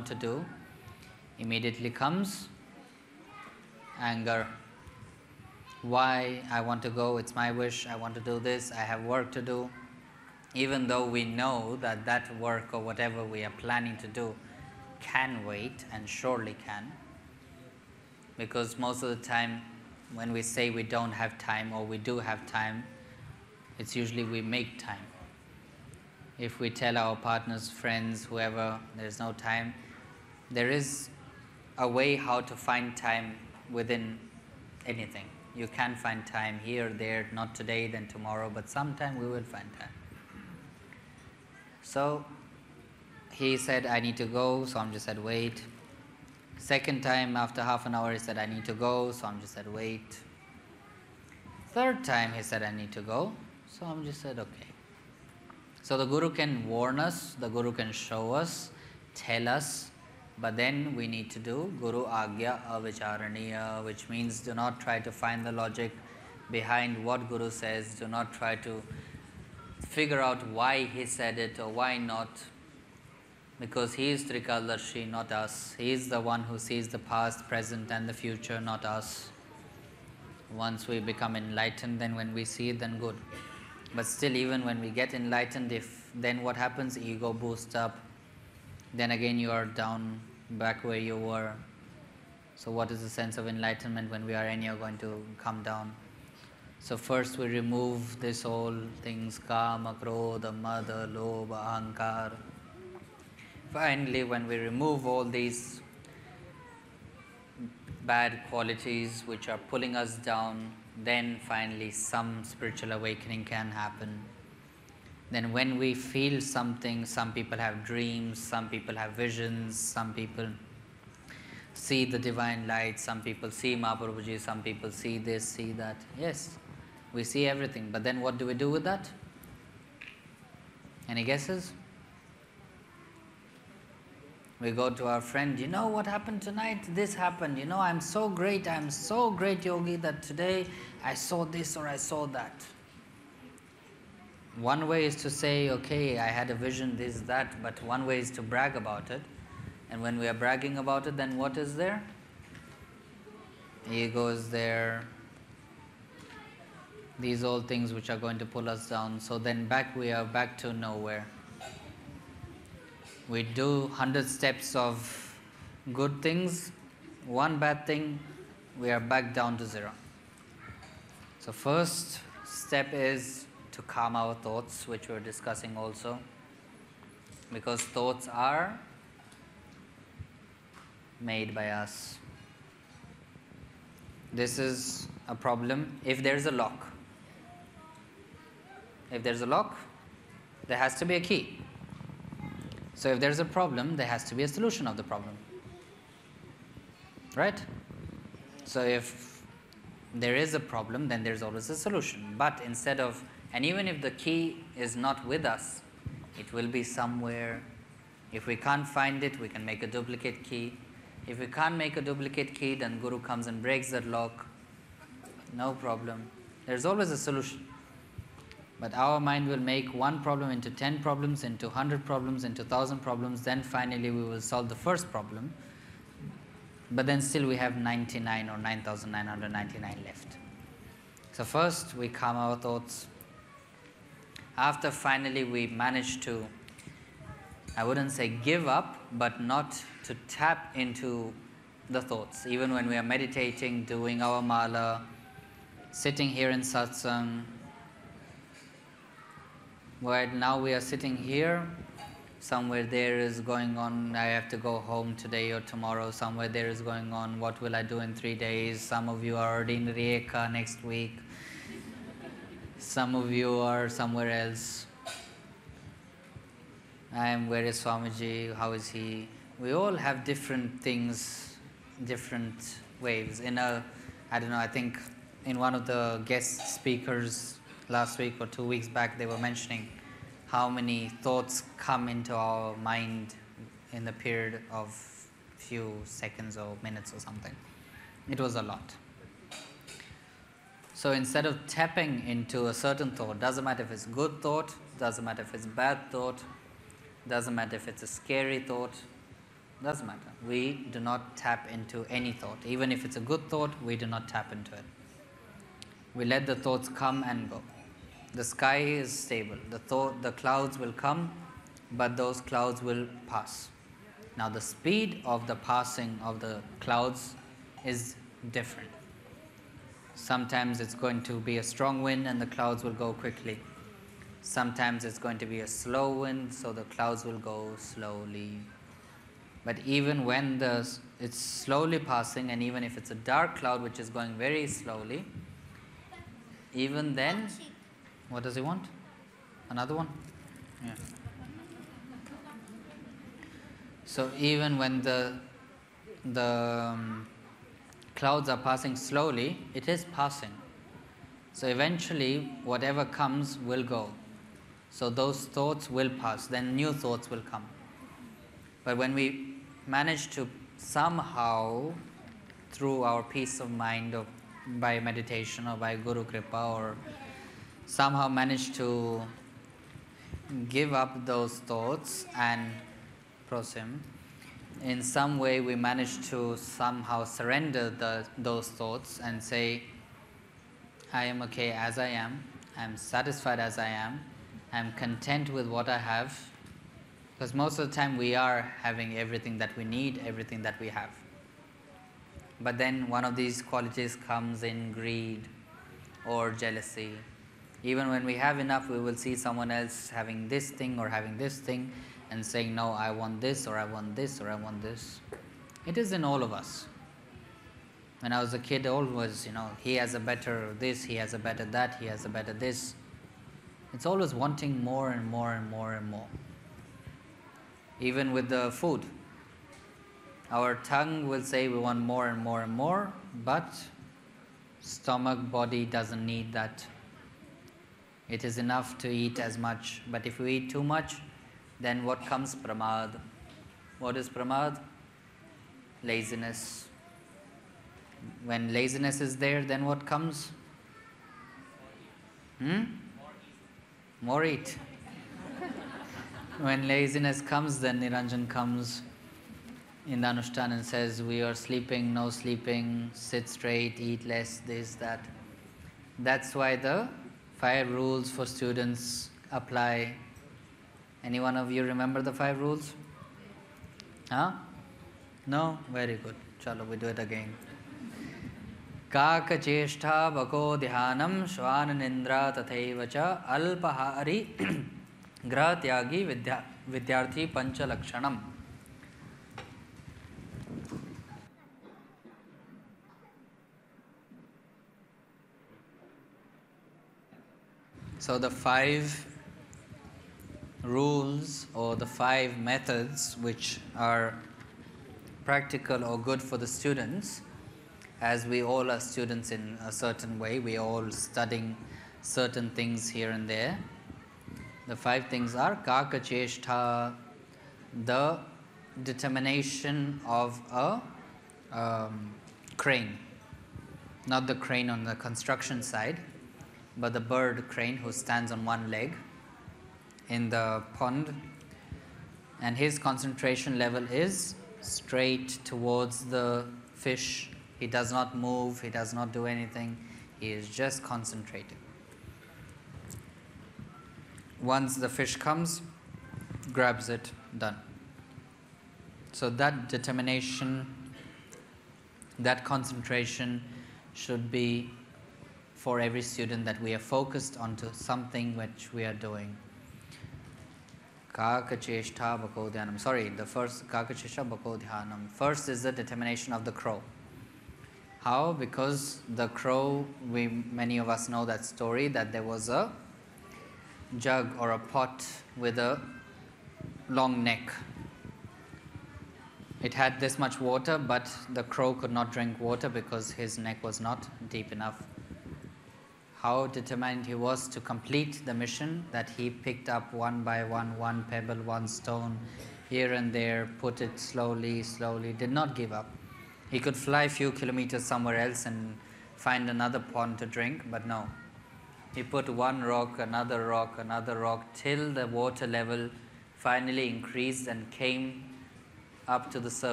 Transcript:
want to do, immediately comes anger. Why? I want to go, it's my wish, I want to do this, I have work to do. Even though we know that that work or whatever we are planning to do can wait, and surely can. Because most of the time when we say we don't have time or we do have time, it's usually we make time. If we tell our partners, friends, whoever, there's no time, there is a way how to find time within anything. You can find time here, there, not today, then tomorrow, but sometime we will find time. So he said, I need to go, so Swamiji said, wait. Second time, after half an hour, he said, I need to go, so Swamiji said, wait. Third time, he said, I need to go, so Swamiji said, okay. So the Guru can warn us, the Guru can show us, tell us, but then we need to do Guru Agya Avicharaniya, which means do not try to find the logic behind what Guru says, do not try to figure out why he said it or why not, because he is Trikaldarshi, not us. He is the one who sees the past, present and the future, not us. Once we become enlightened, then when we see it, then good. But still, even when we get enlightened, then what happens? Ego boosts up. Then again you are down back where you were. So what is the sense of enlightenment when we are anyhow going to come down? So first we remove this all things, kama, krodha, mada, lobha, ahankar. Finally, when we remove all these bad qualities which are pulling us down, then finally some spiritual awakening can happen. Then when we feel something, some people have dreams, some people have visions, some people see the divine light, some people see Mahaprabhuji, some people see this, see that. Yes, we see everything, but then what do we do with that? Any guesses? We go to our friend, you know what happened tonight? This happened. You know, I'm so great, Yogi, that today I saw this or I saw that. One way is to say, okay, I had a vision, this, that, but one way is to brag about it. And when we are bragging about it, then what is there? Ego is there. These all things which are going to pull us down. So then we are back to nowhere. We do 100 steps of good things, one bad thing, we are back down to zero. So first step is to calm our thoughts, which we are discussing also, because thoughts are made by us. This is a problem. If there is a lock, there has to be a key. So if there is a problem, there has to be a solution of the problem. Right? So if there is a problem, then there is always a solution. But and even if the key is not with us, it will be somewhere. If we can't find it, we can make a duplicate key. If we can't make a duplicate key, then Guru comes and breaks that lock. No problem. There's always a solution. But our mind will make one problem into 10 problems, into 100 problems, into 1,000 problems. Then finally we will solve the first problem. But then still we have 99 or 9,999 left. So first we calm our thoughts. After finally we manage to, I wouldn't say give up, but not to tap into the thoughts. Even when we are meditating, doing our mala, sitting here in satsang, right now we are sitting here, somewhere there is going on, I have to go home today or tomorrow, somewhere there is going on, what will I do in 3 days? Some of you are already in Rijeka next week, some of you are somewhere else. Where is Swamiji, how is he? We all have different things, different waves. I think in one of the guest speakers last week or 2 weeks back, they were mentioning how many thoughts come into our mind in the period of few seconds or minutes or something. It was a lot. So instead of tapping into a certain thought, doesn't matter if it's good thought, doesn't matter if it's bad thought, doesn't matter if it's a scary thought, Doesn't matter. We do not tap into any thought. Even if it's a good thought, we do not tap into it. We let the thoughts come and go. The sky is stable. The clouds will come, but those clouds will pass. Now the speed of the passing of the clouds is different. Sometimes it's going to be a strong wind and the clouds will go quickly. Sometimes it's going to be a slow wind, so the clouds will go slowly. But even when it's slowly passing, and even if it's a dark cloud which is going very slowly, even then, what does he want? Another one? Yeah. So even when the clouds are passing slowly, it is passing. So eventually, whatever comes will go. So those thoughts will pass, then new thoughts will come. But when we manage to somehow, through our peace of mind, or by meditation, or by Guru Kripa, or somehow manage to give up those thoughts and prosim, in some way we manage to somehow surrender those thoughts and say, I am okay as I am satisfied as I am content with what I have, because most of the time we are having everything that we need, everything that we have. But then one of these qualities comes in greed or jealousy. Even when we have enough, we will see someone else having this thing or having this thing and saying, no, I want this, or I want this, or I want this. It is in all of us. When I was a kid, always, he has a better this, he has a better that, he has a better this. It's always wanting more and more and more and more. Even with the food. Our tongue will say we want more and more and more, but stomach, body doesn't need that. It is enough to eat as much. But if we eat too much, then what comes? Pramad. What is pramad? Laziness. When laziness is there, then what comes? More eat. When laziness comes, then Niranjan comes in the Anushthan and says, we are sleeping, no sleeping, sit straight, eat less, this, that. That's why the 5 rules for students apply. Any one of you remember the 5 rules? Huh? No? Very good. Chalo, we do it again. Kaka cheshtha bhako dhyanam shvana nindra tathaiva cha alpahari graha tyagi vidyarthi pancha lakshanam. So the 5 rules or the 5 methods which are practical or good for the students, as we all are students in a certain way, we are all studying certain things here and there. The 5 things are Kaka Cheshtha, the determination of a crane. Not the crane on the construction side, but the bird crane who stands on one leg in the pond, and his concentration level is straight towards the fish. He does not move, he does not do anything, he is just concentrating. Once the fish comes, grabs it, done. So that determination, that concentration should be for every student, that we are focused onto something which we are doing. Kaka cheshtha bhako dhyanam. Sorry, the first Kaka cheshtha bhako dhyanam. First is the determination of the crow. How? Because the crow, many of us know that story, that there was a jug or a pot with a long neck. It had this much water, but the crow could not drink water because his neck was not deep enough. How determined he was to complete the mission, that he picked up one by one pebble, one stone, here and there, put it slowly, did not give up. He could fly a few kilometers somewhere else and find another pond to drink, but no. He put one rock, till the water level finally increased and came up to the surface.